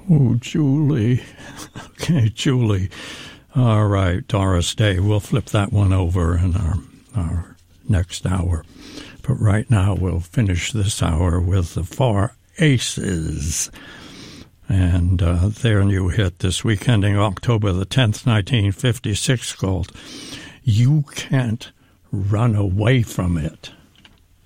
Oh, Julie. Okay, Julie. All right, Doris Day. We'll flip that one over in our next hour. But right now we'll finish this hour with the Four Aces. And their new hit this week, ending October the 10th, 1956, called You Can't Run Away From It.